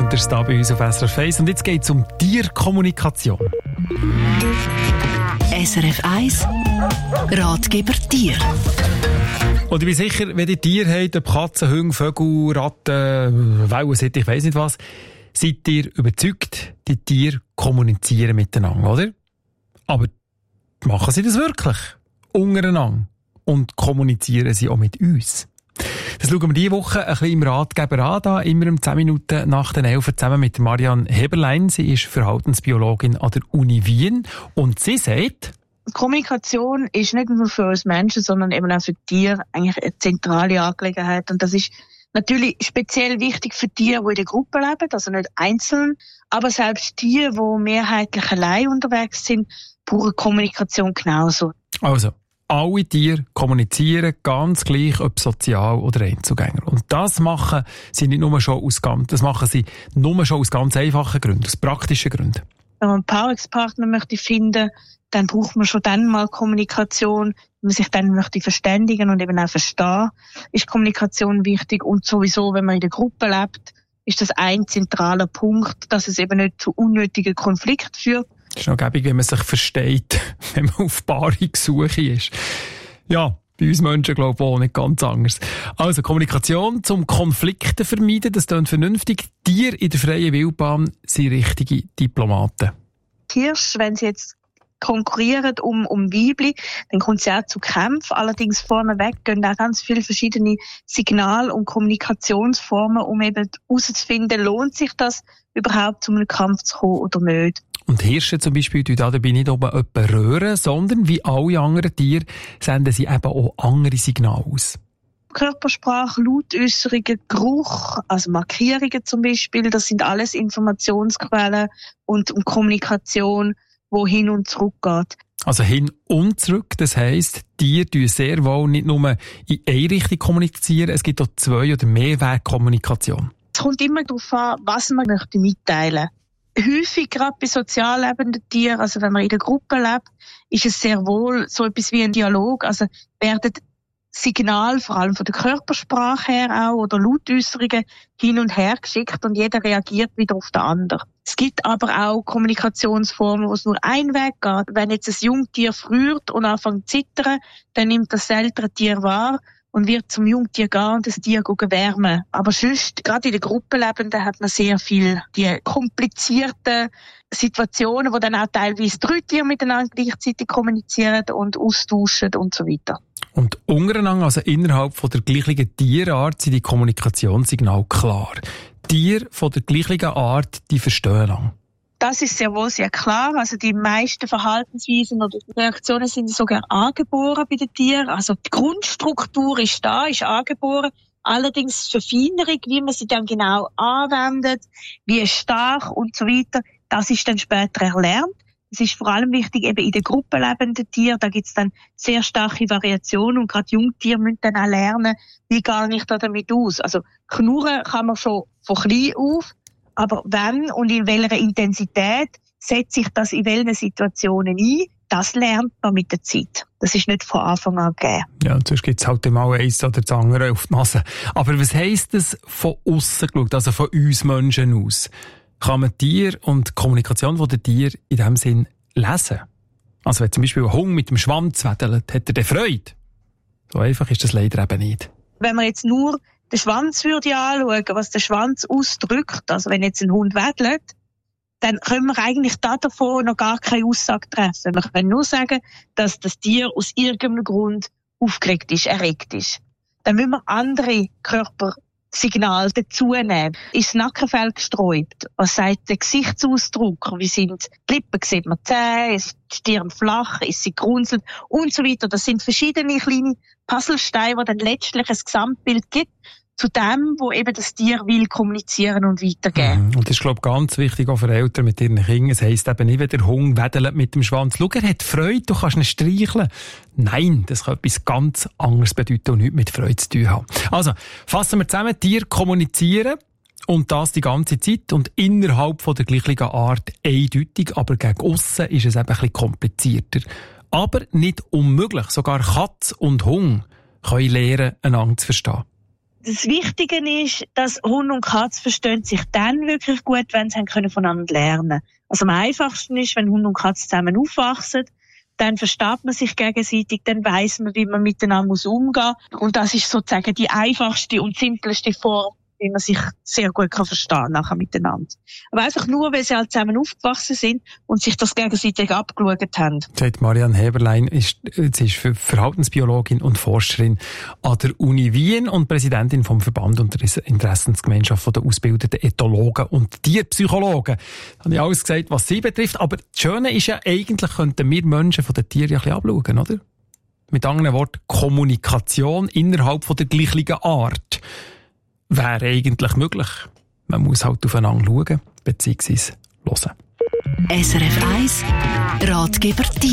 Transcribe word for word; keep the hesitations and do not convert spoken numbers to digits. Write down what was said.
Wolters da bei uns auf S R F eins. Und jetzt geht es um Tierkommunikation. S R F eins Ratgeber Tier. Und ich bin sicher, wenn ihr Tiere habt, ob Katzen, Hunde, Vögel, Ratten, Wellensittich, ich weiss nicht was, seid ihr überzeugt, die Tiere kommunizieren miteinander, oder? Aber machen sie das wirklich? Untereinander? Und kommunizieren sie auch mit uns? Das schauen wir diese Woche ein bisschen im Ratgeber an, da, immer um zehn Minuten nach den elf zusammen mit Marianne Heberlein. Sie ist Verhaltensbiologin an der Uni Wien und sie sagt, Kommunikation ist nicht nur für uns Menschen, sondern eben auch für Tiere eigentlich eine zentrale Angelegenheit. Und das ist natürlich speziell wichtig für Tiere, die in der Gruppe leben, also nicht einzeln. Aber selbst Tiere, die mehrheitlich allein unterwegs sind, brauchen Kommunikation genauso. Also, alle Tiere kommunizieren ganz gleich, ob sozial oder Einzelgänger. Und das machen sie nicht nur schon aus ganz, das machen sie nur schon aus ganz einfachen Gründen, aus praktischen Gründen. Wenn man einen Paarungspartner möchte finden, dann braucht man schon dann mal Kommunikation, wenn man sich dann möchte verständigen und eben auch verstehen, ist Kommunikation wichtig. Und sowieso, wenn man in der Gruppe lebt, ist das ein zentraler Punkt, dass es eben nicht zu unnötigen Konflikten führt. Es ist noch gäbig, wenn man sich versteht, wenn man auf Paarungssuche ist. Ja, bei uns Menschen glaube ich auch nicht ganz anders. Also Kommunikation zum Konflikte vermeiden, das klingt vernünftig. Tiere in der freien Wildbahn sind richtige Diplomaten. Hirsche, wenn sie jetzt konkurrieren um, um Weibli, dann kommt es ja auch zu Kämpfen. Allerdings vorneweg gehen auch ganz viele verschiedene Signal- und Kommunikationsformen, um eben herauszufinden, lohnt sich das überhaupt, zu einem Kampf zu kommen oder nicht. Und Hirsche zum Beispiel tun dabei nicht oben jemanden rühren, sondern wie alle anderen Tiere senden sie eben auch andere Signale aus. Körpersprache, Lautäusserungen, Geruch, also Markierungen zum Beispiel, das sind alles Informationsquellen und, und Kommunikation, wo hin und zurück geht. Also hin und zurück, das heisst, Tiere tun sehr wohl nicht nur in eine Richtung kommunizieren, es gibt auch zwei oder mehr Wegkommunikation. Es kommt immer darauf an, was man möchte mitteilen. Häufig, gerade bei sozial lebenden Tieren, also wenn man in der Gruppe lebt, ist es sehr wohl so etwas wie ein Dialog. Also werden Signale, vor allem von der Körpersprache her auch, oder Lautäusserungen hin und her geschickt und jeder reagiert wieder auf den anderen. Es gibt aber auch Kommunikationsformen, wo es nur ein Weg geht. Wenn jetzt ein Jungtier friert und anfängt zu zittern, dann nimmt das ältere Tier wahr und wird zum Jungtier gehen und das Tier wärmen. Aber sonst, gerade in der Gruppe Lebenden, hat man sehr viel die komplizierten Situationen, wo dann auch teilweise drei Tiere miteinander gleichzeitig kommunizieren und austauschen und so weiter. Und untereinander, also innerhalb von der gleichen Tierart, sind die Kommunikationssignale klar. Tiere von der gleichen Art, die verstehen lang. Das ist sehr wohl sehr klar. Also die meisten Verhaltensweisen oder Reaktionen sind sogar angeboren bei den Tieren. Also die Grundstruktur ist da, ist angeboren. Allerdings die Verfeinerung, wie man sie dann genau anwendet, wie stark und so weiter, das ist dann später erlernt. Es ist vor allem wichtig eben in den Gruppen lebenden Tieren. Da gibt es dann sehr starke Variationen und gerade Jungtiere müssen dann auch lernen, wie gehe ich da damit aus. Also knurren kann man schon von klein auf. Aber wann und in welcher Intensität setze ich das in welchen Situationen ein, das lernt man mit der Zeit. Das ist nicht von Anfang an gegeben. Ja, und sonst gibt es halt mal eins oder das andere auf die Nase. Aber was heisst das von aussen geschaut, also von uns Menschen aus? Kann man Tier und die Kommunikation der Tiere in diesem Sinn lesen? Also wenn zum Beispiel ein Hund mit dem Schwanz wedelt, hat er dann Freude? So einfach ist das leider eben nicht. Wenn man jetzt nur den Schwanz würde anschauen, was der Schwanz ausdrückt, also wenn jetzt ein Hund wedelt, dann können wir eigentlich davon noch gar keine Aussage treffen. Wir können nur sagen, dass das Tier aus irgendeinem Grund aufgeregt ist, erregt ist. Dann müssen wir andere Körpersignale dazu nehmen. Ist das Nackenfell gesträubt? Was sagt der Gesichtsausdruck? Wie sind die Lippen? Sieht man die Zähne? Ist die Stirn flach? Ist sie gerunzelt? Und so weiter. Das sind verschiedene kleine Puzzlesteine, die dann letztlich ein Gesamtbild gibt zu dem, wo eben das Tier will kommunizieren und weitergeben. Mhm. Und das ist, glaube ich, ganz wichtig auch für Eltern mit ihren Kindern. Es heisst eben nicht, wenn der Hund wedelt mit dem Schwanz. Schau, er hat Freude, du kannst ihn streicheln. Nein, das kann etwas ganz anderes bedeuten und nichts mit Freude zu tun haben. Also, fassen wir zusammen, Tiere kommunizieren und das die ganze Zeit und innerhalb von der gleichen Art eindeutig, aber gegen aussen ist es eben ein bisschen komplizierter. Aber nicht unmöglich. Sogar Katz und Hund können lernen, einander zu verstehen. Das Wichtige ist, dass Hund und Katze verstehen sich dann wirklich gut, wenn sie haben können voneinander lernen. Also am einfachsten ist, wenn Hund und Katze zusammen aufwachsen, dann versteht man sich gegenseitig, dann weiss man, wie man miteinander muss umgehen muss. Und das ist sozusagen die einfachste und simpleste Form, wie man sich sehr gut kann verstehen nachher miteinander. Aber einfach nur, weil sie halt zusammen aufgewachsen sind und sich das gegenseitig abgeschaut haben. Sagt Marianne Heberlein, ist, sie ist Verhaltensbiologin und Forscherin an der Uni Wien und Präsidentin vom Verband und der Interessensgemeinschaft der ausgebildeten Ethologen und Tierpsychologen. Da habe ich alles gesagt, was sie betrifft. Aber das Schöne ist ja, eigentlich könnten wir Menschen von den Tieren ja ein bisschen abschauen, oder? Mit anderen Worten, Kommunikation innerhalb von der gleichen Art wäre eigentlich möglich. Man muss halt aufeinander schauen, beziehungsweise hören. S R F eins Ratgeber Tier.